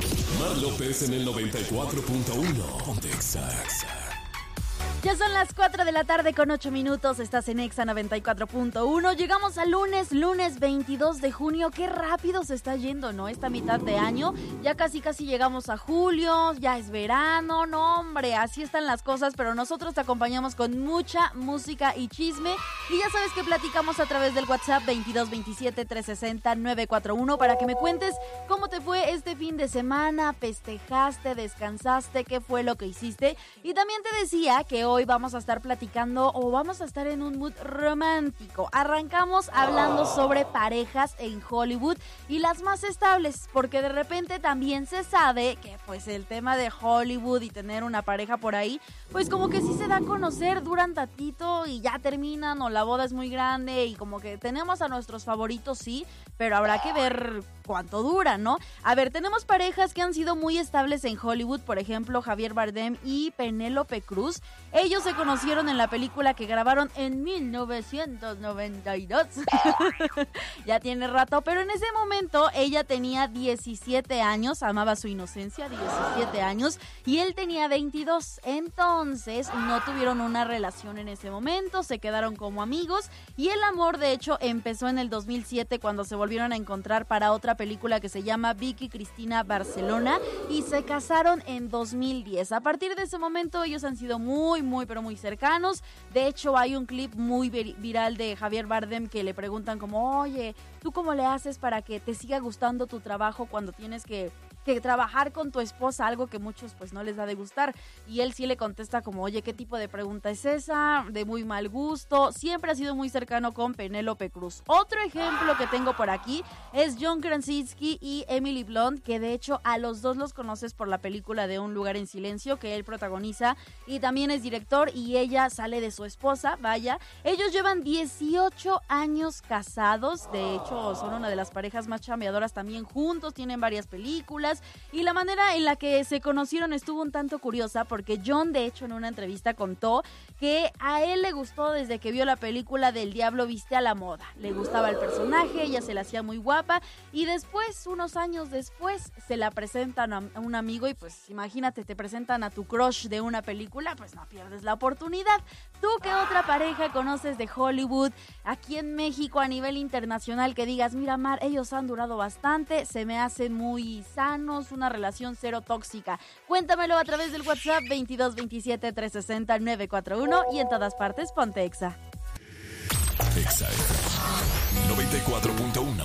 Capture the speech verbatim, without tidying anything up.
Mar López en el noventa y cuatro punto uno. Ponte Exa. Ya son las cuatro de la tarde con ocho minutos, estás en Exa noventa y cuatro punto uno. Llegamos al lunes, lunes veintidós de junio. Qué rápido se está yendo, ¿no? Esta mitad de año, ya casi casi llegamos a julio, ya es verano, no hombre, así están las cosas, pero nosotros te acompañamos con mucha música y chisme. Y ya sabes que platicamos a través del WhatsApp veintidós veintisiete trescientos sesenta novecientos cuarenta y uno para que me cuentes cómo te fue este fin de semana, festejaste, descansaste, qué fue lo que hiciste. Y también te decía que hoy vamos a estar platicando o vamos a estar en un mood romántico. Arrancamos hablando sobre parejas en Hollywood y las más estables, porque de repente también se sabe que pues el tema de Hollywood y tener una pareja por ahí, pues como que sí se da a conocer, duran tantito y ya terminan, o la boda es muy grande y como que tenemos a nuestros favoritos, sí, pero habrá que ver cuánto dura, ¿no? A ver, tenemos parejas que han sido muy estables en Hollywood, por ejemplo, Javier Bardem y Penélope Cruz. Ellos se conocieron en la película que grabaron en mil novecientos noventa y dos. Ya tiene rato, pero en ese momento ella tenía diecisiete años, amaba su inocencia, diecisiete años, y él tenía veintidós. Entonces, no tuvieron una relación en ese momento, se quedaron como amigos, y el amor, de hecho, empezó en el dos mil siete cuando se volvieron a encontrar para otra película que se llama Vicky Cristina Barcelona, y se casaron en dos mil diez. A partir de ese momento, ellos han sido muy, muy, pero muy cercanos. De hecho, hay un clip muy vir- viral de Javier Bardem que le preguntan como, oye, ¿tú cómo le haces para que te siga gustando tu trabajo cuando tienes que, que trabajar con tu esposa? Algo que muchos pues no les da de gustar. Y él sí le contesta como, oye, ¿qué tipo de pregunta es esa? De muy mal gusto. Siempre ha sido muy cercano con Penélope Cruz. Otro ejemplo que tengo por aquí es John Krasinski y Emily Blunt, que de hecho a los dos los conoces por la película de Un lugar en silencio, que él protagoniza y también es director, y ella sale de su esposa, vaya. Ellos llevan dieciocho años casados, de hecho son una de las parejas más chambeadoras también juntos, tienen varias películas, y la manera en la que se conocieron estuvo un tanto curiosa, porque John de hecho en una entrevista contó que a él le gustó desde que vio la película del Diablo viste a la moda, le gustaba el personaje, ella se la hacía muy guapa, y después, unos años después, se la presentan a un amigo, y pues imagínate, te presentan a tu crush de una película, pues no pierdes la oportunidad. ¿Tú qué otra pareja conoces de Hollywood? Aquí en México, a nivel internacional, que digas, mira Mar, ellos han durado bastante, se me hacen muy sanos, una relación cero tóxica. Cuéntamelo a través del WhatsApp veintidós veintisiete trescientos sesenta novecientos cuarenta y uno y en todas partes ponte Exa. Exa noventa y cuatro punto uno.